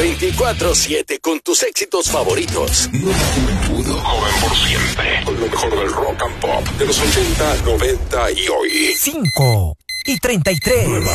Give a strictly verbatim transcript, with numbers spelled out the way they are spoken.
veinticuatro siete con tus éxitos favoritos. Nueva juventud, joven por siempre. Con lo mejor del rock and pop de los ochenta, noventa y hoy. cinco y treinta y tres.